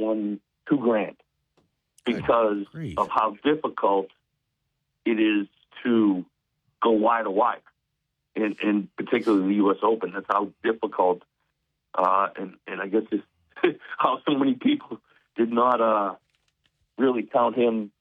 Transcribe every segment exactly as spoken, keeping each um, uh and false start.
on two grand because of how difficult it is to go wide to wide, and, and particularly the U S Open. That's how difficult, uh, and, and I guess it's how so many people did not uh, really count him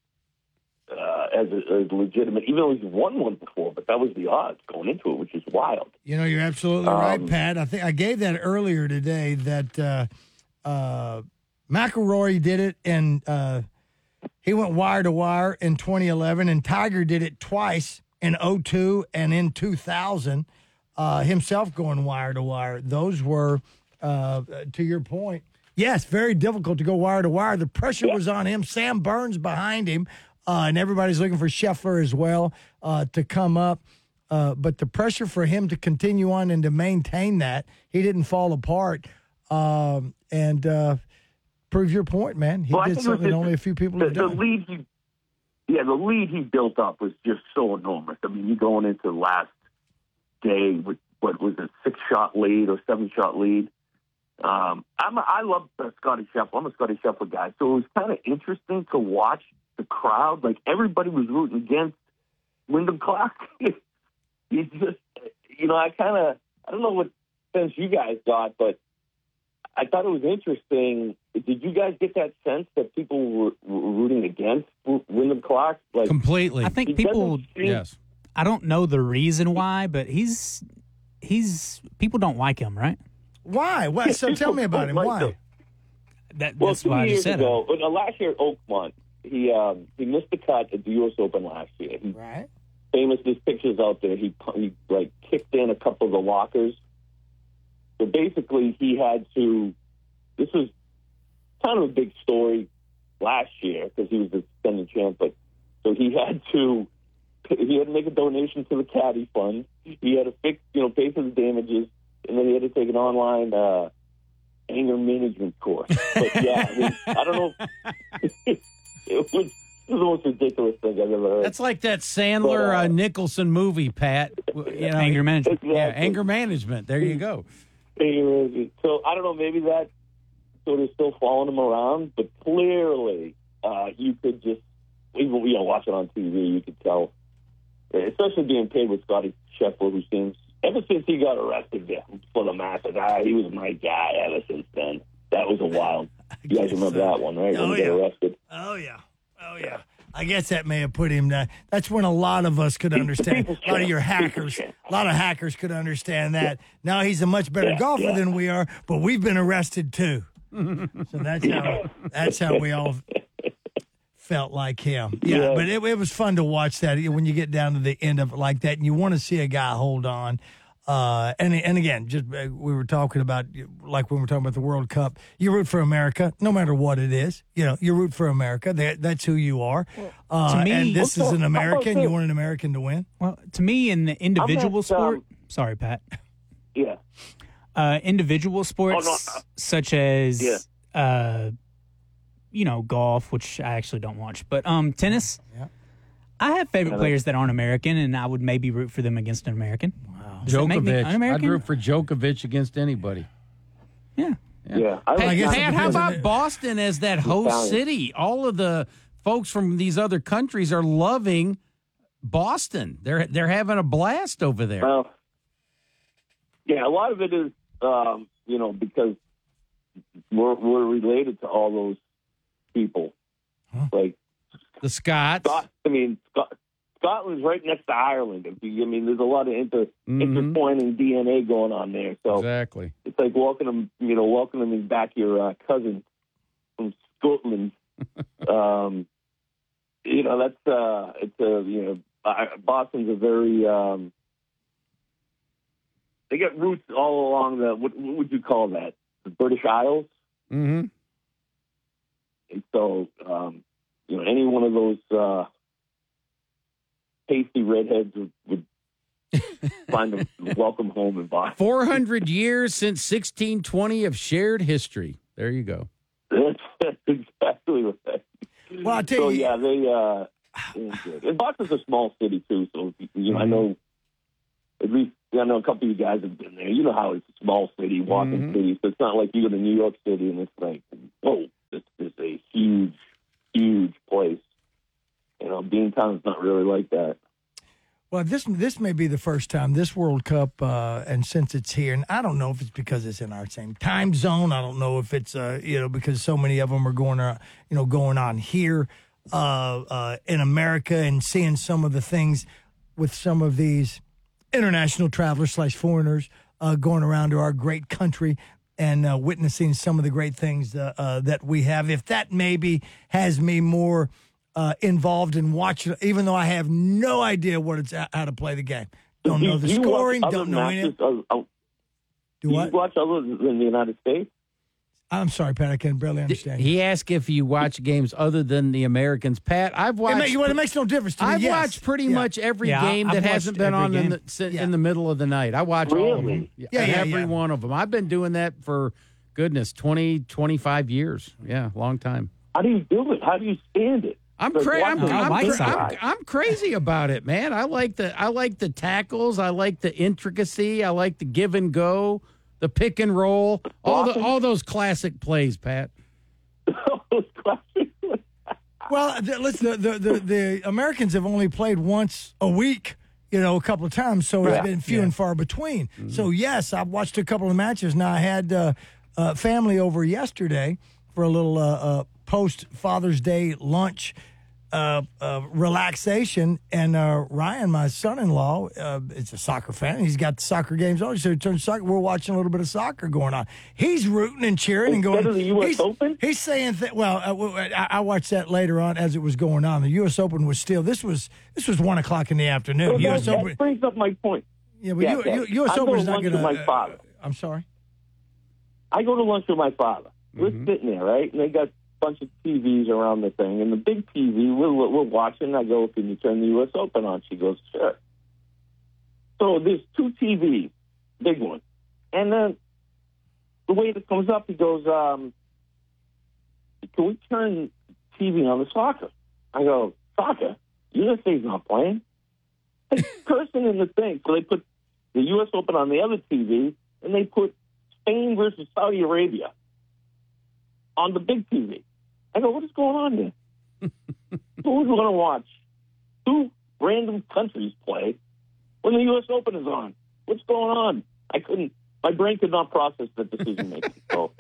uh, as, a, as legitimate, even though he's won one before, but that was the odds going into it, which is wild. You know, you're absolutely um, right, Pat. I think I gave that earlier today that uh, uh, McIlroy did it, and uh, he went wire to wire in twenty eleven, and Tiger did it twice in oh two and in two thousand, uh, himself going wire to wire. Those were, uh, to your point, yes, very difficult to go wire to wire. The pressure yeah. was on him. Sam Burns behind him, uh, and everybody's looking for Scheffler as well uh, to come up. Uh, but the pressure for him to continue on and to maintain that, he didn't fall apart. Um, and uh, prove your point, man. He well, did something the, only a few people the, have done. The lead he, yeah, the lead he built up was just so enormous. I mean, you going into the last day with, what was it, six-shot lead or seven-shot lead. Um, I'm a, I love uh, Scottie Scheffler. I'm a Scottie Scheffler guy. So it was kind of interesting to watch the crowd. Like, everybody was rooting against Wyndham Clark. He's just, you know, I kind of, I don't know what sense you guys got, but I thought it was interesting. Did you guys get that sense that people were, were rooting against Wyndham Clark? Like, completely. I think people, seem, yes. I don't know the reason why, but he's, he's, people don't like him, right? Why? What? So tell me about him. Like Why? the, That, well, that's two why I years just said ago, it. uh, last year at Oakmont, he um, he missed the cut at the U S Open last year. He, right. Famous, there's pictures out there. He he like kicked in a couple of the lockers. So basically, he had to. This was kind of a big story last year because he was the defending champ. But so he had to. He had to make a donation to the Caddy Fund. He had to fix, you know, pay for the damages, and then he had to take an online uh, anger management course. But yeah, I, mean, I don't know. It was. This is the most ridiculous thing I've ever heard. That's like that Sandler but, uh, uh, Nicholson movie, Pat. You know, anger management. Exactly. Yeah, anger management. There you go. Anger management. So I don't know. Maybe that sort of still following him around, but clearly uh, you could just even you know watch it on T V, you could tell, especially being paid with Scottie Scheffler, who seems ever since he got arrested for the Masters, ah, he was my guy ever since then. That was a wild. You guys remember so. that one, right? Oh, when he yeah. got arrested. Oh yeah. Oh, yeah. I guess that may have put him down. That's when a lot of us could understand. A lot of your hackers, a lot of hackers could understand that. Now he's a much better yeah, golfer yeah. than we are, but we've been arrested too. So that's how that's how we all felt like him. Yeah, yeah. but it, it was fun to watch that when you get down to the end of it like that, and you want to see a guy hold on. Uh, and and again, just uh, we were talking about, like when we were talking about the World Cup, you root for America, no matter what it is. You know, you root for America. That, that's who you are. Uh, to me, and this also, is an American. also, You want an American to win? Well, to me, in the individual not, sport, um, sorry, Pat. Yeah. Uh, individual sports Oh, no, uh, such as, yeah. uh, you know, golf, which I actually don't watch, but um, tennis. Yeah. I have favorite Yeah, players that aren't American, and I would maybe root for them against an American. Wow. Does that make me Djokovic. I'd un-American? root for Djokovic against anybody. Yeah. Yeah. Yeah. I Pat, like guess it Pat, how depends on about the- Boston as that host Italian. city? All of the folks from these other countries are loving Boston. They're they're having a blast over there. Well, yeah, a lot of it is, um, you know, because we're we're related to all those people. Huh? Like, The Scots. Scot- I mean, Scot- Scotland's right next to Ireland. If you, I mean, there's a lot of inter Mhm. intertwining D N A going on there. So Exactly. it's like welcoming, you know, welcoming back your uh, cousin from Scotland. um, you know, that's uh, it's a you know, uh, Boston's a very um, they get roots all along the what, what would you call that? The British Isles. Mm-hmm. And so, um, you know, any one of those uh, pasty redheads would, would find a welcome home in Boston. Four hundred years since sixteen twenty of shared history. There you go. That's exactly right. Well, I tell So you, yeah, they. Uh, they're good. And Boston's a small city too, so you know, I know at least I know a couple of you guys have been there. You know how it's a small city, walking Mhm. city, so it's not like you go to New York City and it's like, whoa, this is same time, it's not really like that. Well, this this may be the first time this World Cup, uh, and since it's here, and I don't know if it's because it's in our same time zone. I don't know if it's uh, you know because so many of them are going on, you know, going on here uh, uh, in America, and seeing some of the things with some of these international travelers slash foreigners uh, going around to our great country and uh, witnessing some of the great things uh, uh, that we have. If that maybe has me more Uh, involved in watching, even though I have no idea what it's how to play the game. Don't know the do you scoring. watch Don't other know anything. matches, uh, uh, Do do what? you watch other than the United States? I'm sorry, Pat. I can barely understand. He asked if you watch games other than the Americans. Pat, I've It, watched. make, well, it makes no difference to me. I've yes. watched pretty Yeah. much every Yeah, game I've that watched hasn't been every on in game. the, in Yeah. the middle of the night. I watch all of them. Really? Yeah, Yeah, yeah, every yeah. one of them. I've been doing that for, goodness, twenty, twenty-five years. Yeah, long time. How do you do it? How do you stand it? I'm, Like, cra- I'm, watching I I'm, like cra- soccer. I'm, I'm crazy about it, man. I like the I like the tackles. I like the intricacy. I like the give and go, the pick and roll, all the all those classic plays, Pat. Well, the, listen, the, the, the, the Americans have only played once a week, you know, a couple of times, so it's Yeah. been few and far between. So, yes, I've watched a couple of matches. Now, I had uh, uh, family over yesterday for a little uh, uh, post-Father's Day lunch uh, uh, relaxation, and uh, Ryan, my son-in-law, uh, is a soccer fan. He's got soccer games on, so he turned soccer. We're watching a little bit of soccer going on. He's rooting and cheering and going. Instead of the U S he's, Open? He's saying, th- well, uh, w- I, I watched that later on as it was going on. The U S Open was still. This was this was one o'clock in the afternoon. Well, U that, S that Open. brings up my point. Yeah, but Yeah, U, yeah. U, U S I go Open's to not lunch going with my father. I'm sorry. I go to lunch with my father. We're Mm-hmm. sitting there, right? And they got a bunch of T Vs around the thing. And the big T V, we're, we're watching. I go, can you turn the U S Open on? She goes, sure. So there's two T Vs, big one. And then the way it comes up, he goes, um, can we turn T V on the soccer? I go, soccer? U S A's not playing. They're cursing in the thing. So they put the U S Open on the other T V, and they put Spain versus Saudi Arabia on the big T V. I go, what is going on there? Who's going to watch two random countries play when the U S Open is on? What's going on? I couldn't, my brain could not process the decision making. So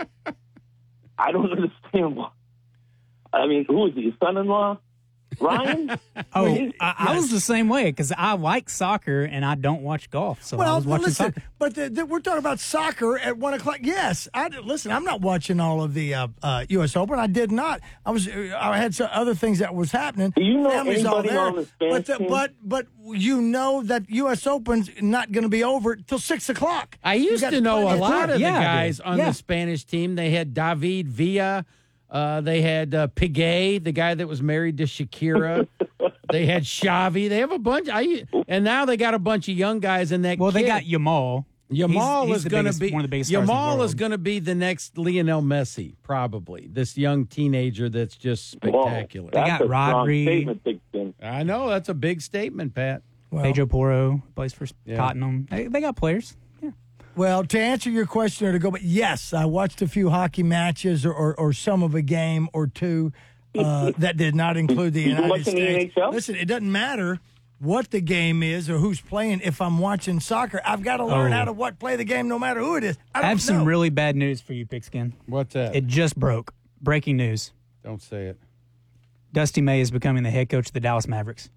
I don't understand why. I mean, who is it, your son-in-law? Ryan? Oh, Well, I, I was the same way because I like soccer and I don't watch golf, so I Well, was watching listen, soccer. but the, the, we're talking about soccer at one o'clock. Yes, I listen. I'm not watching all of the uh, uh, U S Open. I did not. I was. I had some other things that was happening. Do you know Family's all anybody there. on the Spanish but the, team? but but you know that U S Open's not going to be over till six o'clock. I You used got to know plenty a of lot time. of Yeah, the I guys did. on Yeah. the Spanish team. They had David Villa. Uh, they had uh, Piguet, the guy that was married to Shakira. They had Xavi. They have a bunch. I and now they got a bunch of young guys in that. Well, they kid. got Yamal. Yamal He's- he's is the going to biggest- be one of the biggest stars in the Yamal is world. going to be the next Lionel Messi, probably. This young teenager that's just Whoa, spectacular. that's got a strong Rodri. statement, Pigskin. I know that's a big statement, Pat. Well, Pedro Porro plays for Yeah. Tottenham. They, they got players. Yeah. Well, to answer your question or to go, but yes, I watched a few hockey matches or, or, or some of a game or two uh, that did not include the You United watching the N States. H L? Listen, it doesn't matter what the game is or who's playing. If I'm watching soccer, I've got to learn Oh. how to what play the game, no matter who it is. I, I don't have some know. really bad news for you, Pigskin. What's that? It just broke. Breaking news. Don't say it. Dusty May is becoming the head coach of the Dallas Mavericks.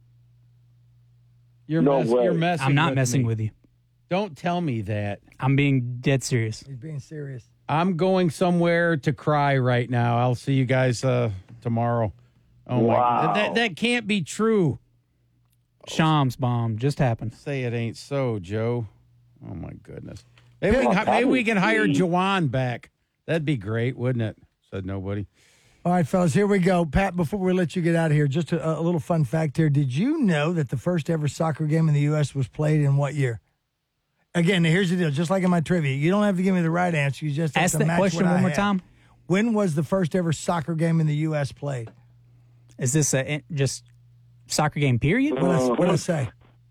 You're, No mess- way. you're messing. I'm not with messing me. with you. Don't tell me that. I'm being dead serious. He's being serious. I'm going somewhere to cry right now. I'll see you guys uh, tomorrow. Oh Wow. my! That that can't be true. Shams bomb just happened. Say it ain't so, Joe. Oh my goodness. Maybe we Well, can, that maybe we would can hire be- Jawan back. That'd be great, wouldn't it? Said nobody. All right, fellas, here we go. Pat, before we let you get out of here, just a, a little fun fact here. Did you know that the first ever soccer game in the U S was played in what year? Again, here's the deal. Just like in my trivia, you don't have to give me the right answer. You just have Ask to that match question what I one more have. time. When was the first ever soccer game in the U S played? Is this a just soccer game period? What did I, what did I say?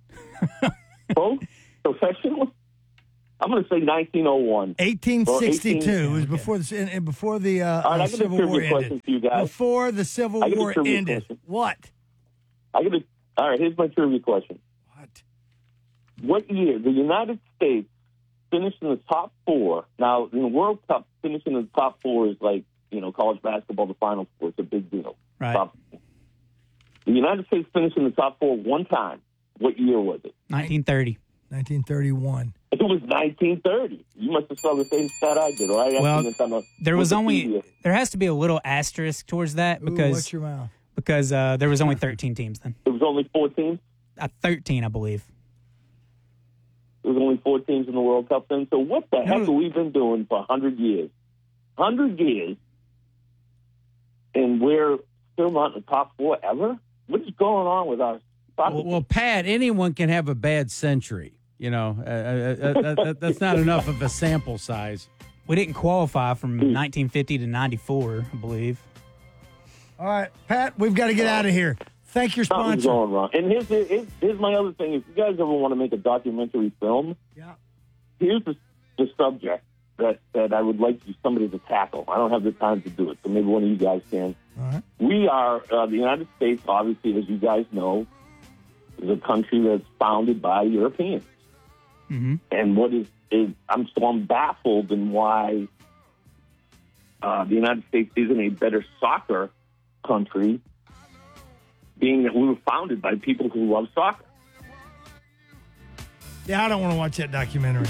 Both professional? I'm going to say nineteen oh one. eighteen sixty-two. Well, It was before the and- and before the uh, All right, uh, I got a Civil trivia War question ended. for you guys. Before the Civil I got a War trivia ended. question. What? I gotta. All right, here's my trivia question. What? What year the United States finished in the top four? Now, in the World Cup, finishing in the top four is like, you know, college basketball, the Final Four. It's a big deal. Right. Top four. The United States finished in the top four one time. What year was it? nineteen thirty. nineteen thirty-one. It was nineteen thirty. You must have saw the same stat I did, right? Well, there was only there has to be a little asterisk towards that because Ooh, watch your mouth. because uh, there was only thirteen teams then. It was only four teams? Uh, thirteen, I believe. There was only four teams in the World Cup then. So what the heck have we been doing for one hundred years? one hundred years, and we're still not in the top four ever? What is going on with our soccer? Well, well, Pat, anyone can have a bad century. You know, uh, uh, uh, uh, that's not enough of a sample size. We didn't qualify from nineteen fifty to ninety-four, I believe. All right, Pat, we've got to get out of here. Thank your Something's sponsor. going wrong. And here's, here's, here's my other thing. If you guys ever want to make a documentary film, Yeah. here's the, the subject that, that I would like somebody to tackle. I don't have the time to do it, so maybe one of you guys can. All right. We are, uh, the United States, obviously, as you guys know, is a country that's founded by Europeans. Mm-hmm. And what is, is I'm so I'm baffled in why uh, the United States isn't a better soccer country, being that we were founded by people who love soccer. Yeah, I don't want to watch that documentary.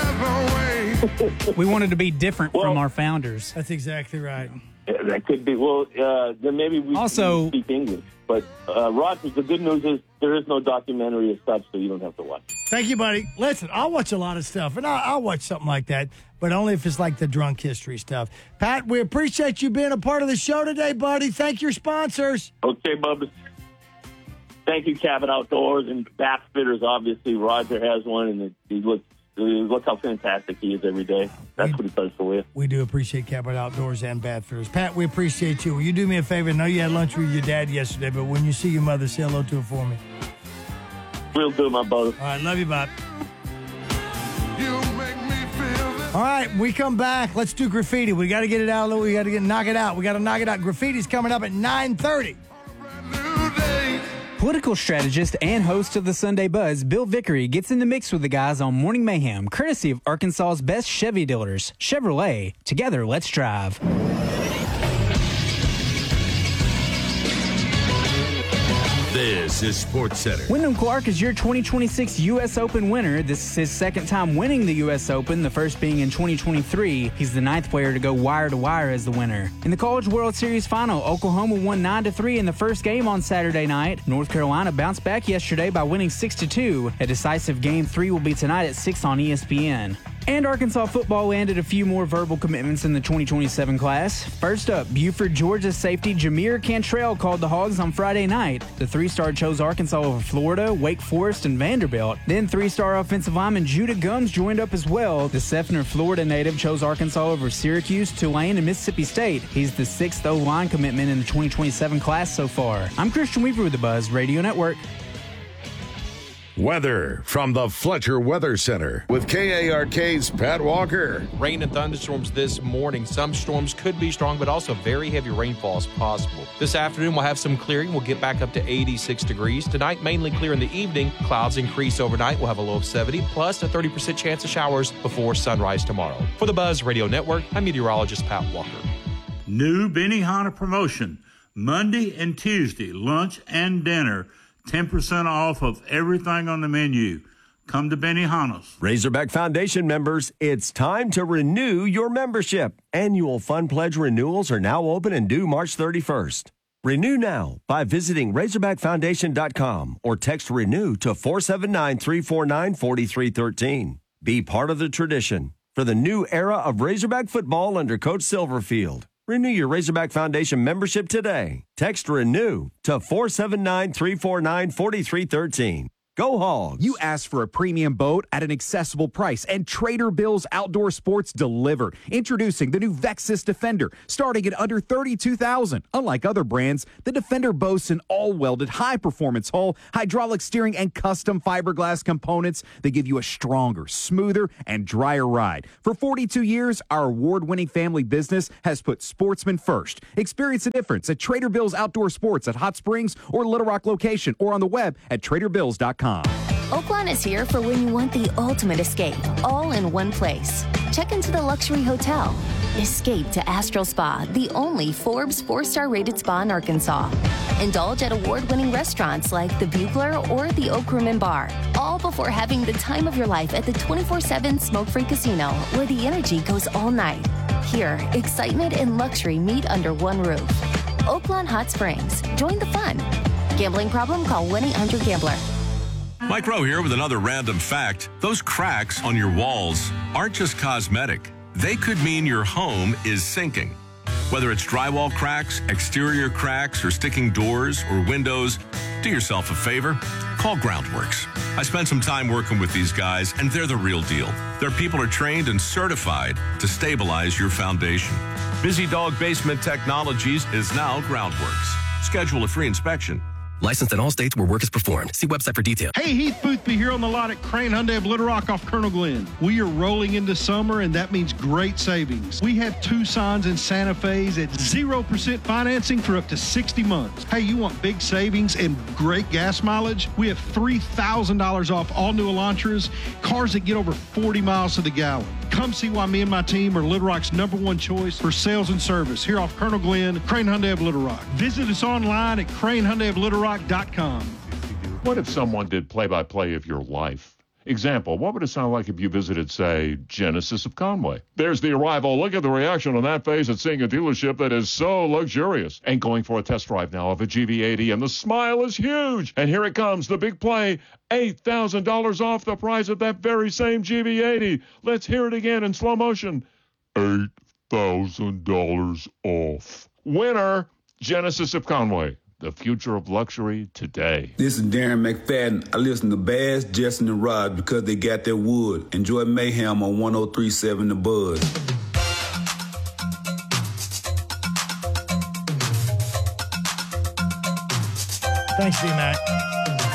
We wanted to be different Well- from our founders. That's exactly right. Yeah, that could be. Well, uh, then maybe we Also- we speak English. But uh, Rogers, the good news is there is no documentary as such, so you don't have to watch it. Thank you, buddy. Listen, I'll watch a lot of stuff, and I'll, I'll watch something like that, but only if it's like the drunk history stuff. Pat, we appreciate you being a part of the show today, buddy. Thank your sponsors. Okay, Bubba. Thank you, Cabot Outdoors and Bass Fitters. Obviously, Roger has one, and it, he looks look how fantastic he is every day. That's what he does for you. We do appreciate Cabot Outdoors and Bath Fitters. Pat, we appreciate you. Will you do me a favor? I know you had lunch with your dad yesterday, but when you see your mother, say hello to her for me. We'll do, my brother. All right, love you, Bob. All right, we come back. Let's do graffiti. We got to get it out. We got to get knock it out. We got to knock it out. Graffiti's coming up at nine thirty. Political strategist and host of the Sunday Buzz, Bill Vickery, gets in the mix with the guys on Morning Mayhem, courtesy of Arkansas's best Chevy dealers, Chevrolet. Together, let's drive. This is Sports Center. Wyndham Clark is your twenty twenty-six U S Open winner. This is his second time winning the U S Open, the first being in twenty twenty-three. He's the ninth player to go wire to wire as the winner. In the College World Series final, Oklahoma won nine to three in the first game on Saturday night. North Carolina bounced back yesterday by winning six to two. A decisive game three will be tonight at six on E S P N. And Arkansas football landed a few more verbal commitments in the twenty twenty-seven class. First up, Buford, Georgia safety Jameer Cantrell called the Hogs on Friday night. The three-star chose Arkansas over Florida, Wake Forest, and Vanderbilt. Then three-star offensive lineman Judah Gums joined up as well. The Seffner, Florida native chose Arkansas over Syracuse, Tulane, and Mississippi State. He's the sixth O-line commitment in the twenty twenty-seven class so far. I'm Christian Weaver with the Buzz Radio Network. Weather from the Fletcher Weather Center with K A R K's Pat Walker. Rain and thunderstorms this morning. Some storms could be strong, but also very heavy rainfall is possible. This afternoon, we'll have some clearing. We'll get back up to eighty-six degrees. Tonight, mainly clear in the evening. Clouds increase overnight. We'll have a low of seventy, plus a thirty percent chance of showers before sunrise tomorrow. For the Buzz Radio Network, I'm meteorologist Pat Walker. New Benihana promotion. Monday and Tuesday, lunch and dinner. ten percent off of everything on the menu. Come to Benihana's. Razorback Foundation members, it's time to renew your membership. Annual Fund Pledge renewals are now open and due March thirty-first. Renew now by visiting razorback foundation dot com or text RENEW to four seven nine, three four nine, four three one three. Be part of the tradition for the new era of Razorback football under Coach Silverfield. Renew your Razorback Foundation membership today. Text RENEW to four seven nine, three four nine, four three one three. Go Hogs. You asked for a premium boat at an accessible price, and Trader Bill's Outdoor Sports delivered. Introducing the new Vexus Defender, starting at under thirty-two thousand dollars. Unlike other brands, the Defender boasts an all-welded, high-performance hull, hydraulic steering, and custom fiberglass components that give you a stronger, smoother, and drier ride. For forty-two years, our award-winning family business has put sportsmen first. Experience the difference at Trader Bill's Outdoor Sports at Hot Springs or Little Rock location, or on the web at trader bills dot com. Oaklawn is here for when you want the ultimate escape, all in one place. Check into the luxury hotel. Escape to Astral Spa, the only Forbes four-star rated spa in Arkansas. Indulge at award-winning restaurants like the Bugler or the Oak Room and Bar, all before having the time of your life at the twenty-four seven smoke-free casino, where the energy goes all night. Here, excitement and luxury meet under one roof. Oaklawn Hot Springs. Join the fun. Gambling problem? Call one eight hundred gambler. Mike Rowe here with another random fact. Those cracks on your walls aren't just cosmetic. They could mean your home is sinking. Whether it's drywall cracks, exterior cracks, or sticking doors or windows, do yourself a favor. Call Groundworks. I spent some time working with these guys, and they're the real deal. Their people are trained and certified to stabilize your foundation. Busy Dog Basement Technologies is now Groundworks. Schedule a free inspection. Licensed in all states where work is performed. See website for details. Hey, Heath Boothby here on the lot at Crane Hyundai of Little Rock off Colonel Glenn. We are rolling into summer, and that means great savings. We have Tucsons and Santa Fe's at zero percent financing for up to sixty months. Hey, you want big savings and great gas mileage? We have three thousand dollars off all new Elantras, cars that get over forty miles to the gallon. Come see why me and my team are Little Rock's number one choice for sales and service here off Colonel Glenn, Crane Hyundai of Little Rock. Visit us online at crane hyundai of little rock dot com. What if someone did play-by-play of your life? Example, what would it sound like if you visited, say, Genesis of Conway? There's the arrival. Look at the reaction on that face at seeing a dealership that is so luxurious. And going for a test drive now of a G V eighty, and the smile is huge. And here it comes, the big play, eight thousand dollars off the price of that very same G V eighty. Let's hear it again in slow motion. eight thousand dollars off. Winner, Genesis of Conway. The future of luxury today. This is Darren McFadden. I listen to Bass, Justin, and Rod because they got their wood. Enjoy Mayhem on one oh three point seven The Buzz. Thanks, D-Mac.